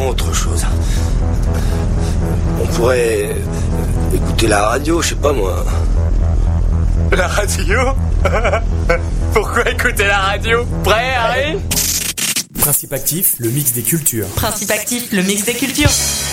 autre chose. On pourrait écouter la radio, je sais pas moi. La radio? Pourquoi écouter la radio? Prêt, Harry? Principe actif, le mix des cultures. Principe actif, le mix des cultures.